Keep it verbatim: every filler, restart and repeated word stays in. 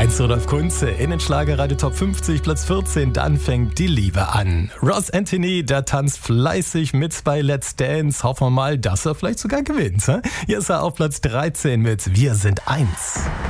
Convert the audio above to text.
eins Rudolf Kunze in den Schlagerradio Top fünfzig, Platz vierzehn, dann fängt die Liebe an. Ross Anthony, der tanzt fleißig mit bei Let's Dance. Hoffen wir mal, dass er vielleicht sogar gewinnt. Hier ist er auf Platz dreizehn mit Wir sind eins.